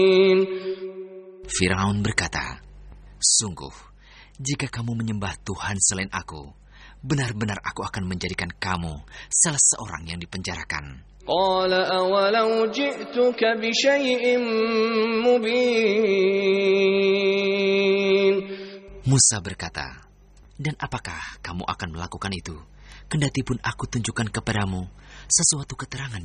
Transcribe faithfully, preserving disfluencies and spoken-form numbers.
Firaun berkata, "Sungguh, jika kamu menyembah Tuhan selain aku, benar-benar aku akan menjadikan kamu salah seorang yang dipenjarakan." قال أولو جئتك بشيء مبين. Musa berkata, "Dan apakah kamu akan melakukan itu, kendati pun aku tunjukkan kepadamu sesuatu keterangan